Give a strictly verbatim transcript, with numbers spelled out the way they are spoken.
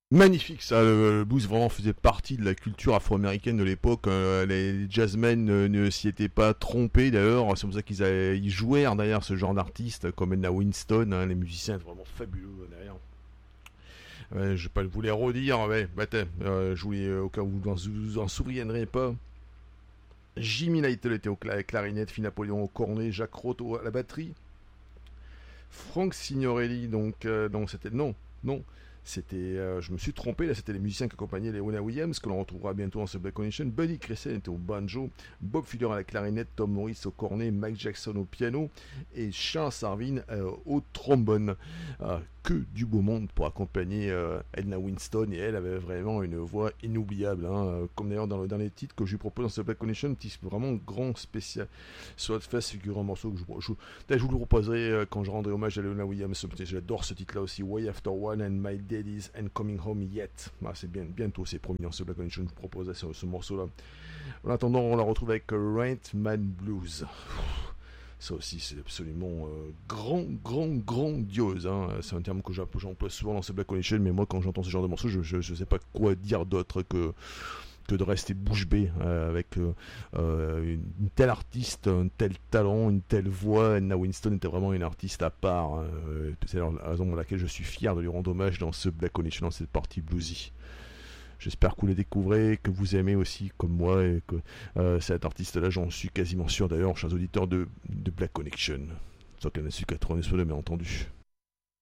Magnifique ça, le, le blues vraiment faisait partie de la culture afro-américaine de l'époque. Euh, les jazzmen ne, ne s'y étaient pas trompés d'ailleurs, c'est pour ça qu'ils avaient, ils jouèrent derrière ce genre d'artistes comme Edna Winston, hein, les musiciens étaient vraiment fabuleux derrière. Ouais, je vais pas vous les redire, ouais, bah, euh, je voulais, euh, au cas où vous vous en souviendrez pas. Jimmy Lytle était au cla- clarinette, Phil Napoléon au cornet, Jacques Roto à la batterie, Frank Signorelli, donc, euh, donc c'était non, non, c'était, euh, je me suis trompé, là c'était les musiciens qui accompagnaient Leona Williams, que l'on retrouvera bientôt dans ce Black Connection. Buddy Cressel était au banjo, Bob Fuller à la clarinette, Tom Morris au cornet, Mike Jackson au piano et Charles Sarvin euh, au trombone. Euh, que du beau monde pour accompagner euh, Edna Winston, et elle avait vraiment une voix inoubliable, hein, comme d'ailleurs dans le dernier titre que je lui propose dans ce Black Connection, petit vraiment grand spécial. Soit face figure un morceau que je, je, je, je vous le proposerai euh, quand je rendrai hommage à Leona Williams. J'adore ce titre là aussi, Way After One and My Daddy's and Coming Home Yet. Ah, c'est bien, bientôt c'est promis dans ce Black Connection, je vous propose ce, ce morceau là. En attendant, on la retrouve avec Rent Man Blues. Ça aussi, c'est absolument euh, grand, grand, grandiose. Hein. C'est un terme que j'emploie souvent dans ces Black Connection, mais moi, quand j'entends ce genre de morceau, je ne sais pas quoi dire d'autre que, que de rester bouche bée euh, avec euh, euh, une telle artiste, un tel talent, une telle voix. Edna Winston était vraiment une artiste à part. Hein. C'est la raison pour laquelle je suis fier de lui rendre hommage dans ce Black Connection, dans cette partie bluesy. J'espère que vous le découvrez, que vous aimez aussi comme moi, et que euh, cet artiste-là, j'en suis quasiment sûr d'ailleurs, chers auditeurs de, de Black Connection. Sauf qu'elle n'a su qu'à tourner sur le, bien entendu.